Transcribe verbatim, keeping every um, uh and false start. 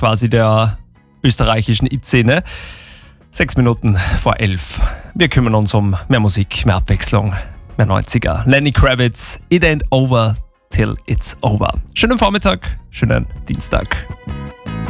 quasi der österreichischen Hit-Szene. Sechs Minuten vor elf. Wir kümmern uns um mehr Musik, mehr Abwechslung, mehr neunziger. Lenny Kravitz, It Ain't Over Till It's Over. Schönen Vormittag, schönen Dienstag.